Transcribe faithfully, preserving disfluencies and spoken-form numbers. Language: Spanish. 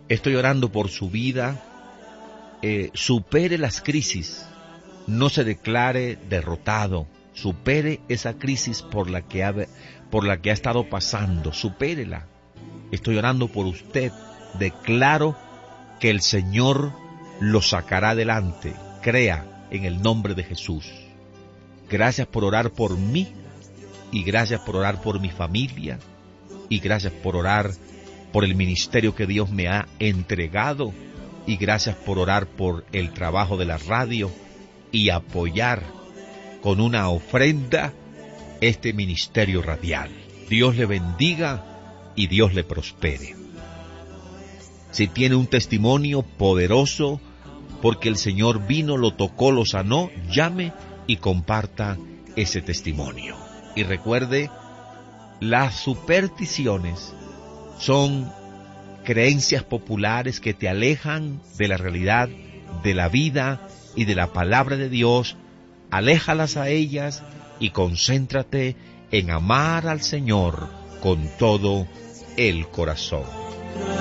Estoy orando por su vida. Eh, supere las crisis, no se declare derrotado, supere esa crisis por la que ha, por la que ha estado pasando, supérela. Estoy orando por usted, declaro que el Señor lo sacará adelante, crea en el nombre de Jesús. Gracias por orar por mí, y gracias por orar por mi familia, y gracias por orar por el ministerio que Dios me ha entregado, y gracias por orar por el trabajo de la radio y apoyar con una ofrenda este ministerio radial. Dios le bendiga y Dios le prospere. Si tiene un testimonio poderoso, porque el Señor vino, lo tocó, lo sanó, llame y comparta ese testimonio. Y recuerde, las supersticiones son creencias populares que te alejan de la realidad, de la vida y de la palabra de Dios. Aléjalas a ellas y concéntrate en amar al Señor con todo el corazón.